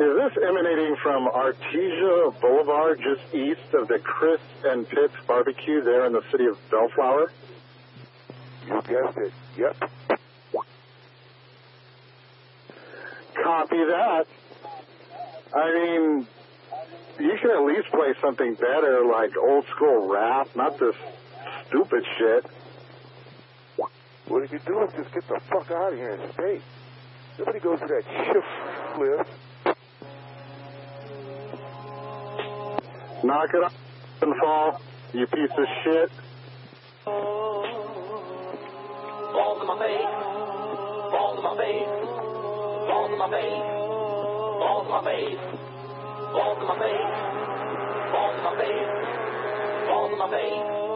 this emanating from Artesia Boulevard, just east of the Chris and Pitt's barbecue there in the city of Bellflower? You guessed it. Yep. Copy that. I mean, you can at least play something better, like old school rap, not this stupid shit. What you do is just get the fuck out of here and stay. Nobody goes to that shit cliff. Knock it off and fall, you piece of shit. Balls in my face. Balls in my face. Balls in my face. Balls in my face. Balls in my face. Balls in my face. Balls in my face.